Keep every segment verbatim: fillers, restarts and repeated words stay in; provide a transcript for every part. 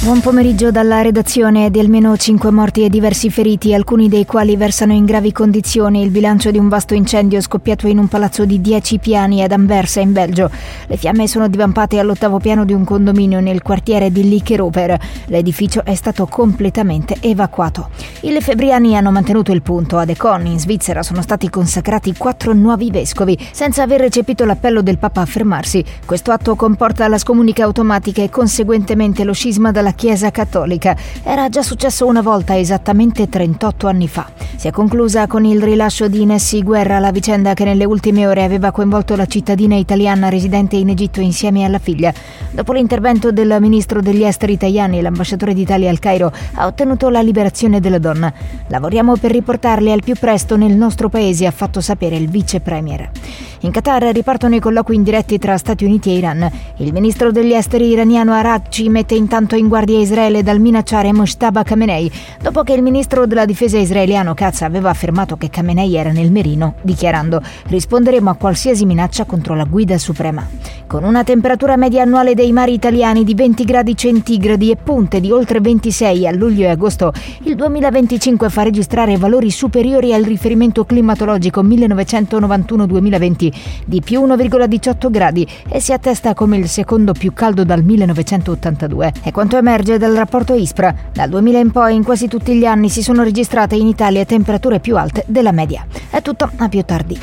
Buon pomeriggio dalla redazione. Di almeno cinque morti e diversi feriti, alcuni dei quali versano in gravi condizioni. Il bilancio di un vasto incendio scoppiato in un palazzo di dieci piani ad Anversa, in Belgio. Le fiamme sono divampate all'ottavo piano di un condominio nel quartiere di Likeroper. L'edificio è stato completamente evacuato. I lefebbriani hanno mantenuto il punto. Ad Econ, in Svizzera, sono stati consacrati quattro nuovi vescovi, senza aver recepito l'appello del Papa a fermarsi. Questo atto comporta la scomunica automatica e conseguentemente lo scisma dalla Chiesa Cattolica. Era già successo una volta, esattamente trentotto anni fa. Si è conclusa con il rilascio di Nessy Guerra, la vicenda che nelle ultime ore aveva coinvolto la cittadina italiana residente in Egitto insieme alla figlia. Dopo l'intervento del ministro degli esteri italiani, l'ambasciatore d'Italia al Cairo ha ottenuto la liberazione della donna. Lavoriamo per riportarli al più presto nel nostro paese, ha fatto sapere il vice premier. In Qatar ripartono i colloqui indiretti tra Stati Uniti e Iran. Il ministro degli esteri iraniano Araghchi mette intanto in guardia Israele dal minacciare Mojtaba Khamenei, dopo che il ministro della difesa israeliano Katz aveva affermato che Khamenei era nel mirino, dichiarando: risponderemo a qualsiasi minaccia contro la guida suprema. Con una temperatura media annuale dei mari italiani di venti gradi centigradi e punte di oltre ventisei a luglio e agosto, il duemilaventicinque fa registrare valori superiori al riferimento climatologico millenovecentonovantuno duemilaventi di più uno virgola diciotto gradi e si attesta come il secondo più caldo dal millenovecentottantadue. È quanto emerge dal rapporto ISPRA. Dal duemila in poi in quasi tutti gli anni si sono registrate in Italia temperature più alte della media. È tutto, a più tardi.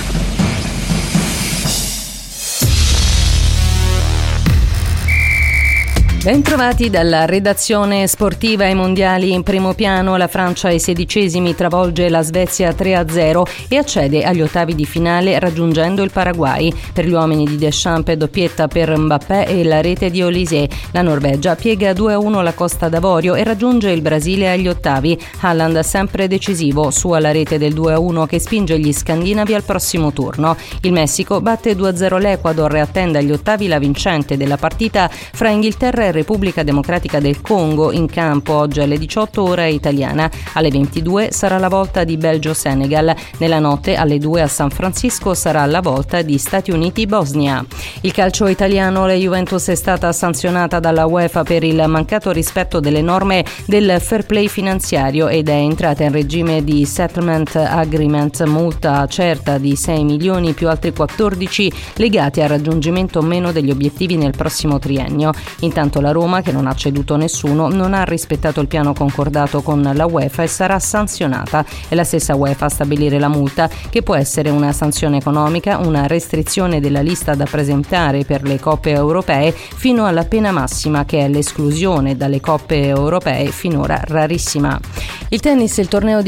Bentrovati dalla redazione sportiva. Ai mondiali in primo piano, la Francia ai sedicesimi travolge la Svezia tre a zero e accede agli ottavi di finale raggiungendo il Paraguay. Per gli uomini di Deschamps doppietta per Mbappé e la rete di Olise. La Norvegia piega due a uno la Costa d'Avorio e raggiunge il Brasile agli ottavi. Haaland sempre decisivo, su alla rete del due a uno che spinge gli scandinavi al prossimo turno. Il Messico batte due a zero l'Ecuador e attende agli ottavi la vincente della partita fra Inghilterra e Repubblica Democratica del Congo, in campo oggi alle diciotto ora italiana. Alle ventidue sarà la volta di Belgio-Senegal. Nella notte alle due a San Francisco sarà la volta di Stati Uniti-Bosnia. Il calcio italiano, la Juventus è stata sanzionata dalla UEFA per il mancato rispetto delle norme del fair play finanziario ed è entrata in regime di settlement agreement, multa certa di sei milioni più altri quattordici legati al raggiungimento o meno degli obiettivi nel prossimo triennio. Intanto la Roma, che non ha ceduto nessuno, non ha rispettato il piano concordato con la UEFA e sarà sanzionata. È la stessa UEFA a stabilire la multa, che può essere una sanzione economica, una restrizione della lista da presentare per le coppe europee, fino alla pena massima, che è l'esclusione dalle coppe europee, finora rarissima. Il tennis, il torneo di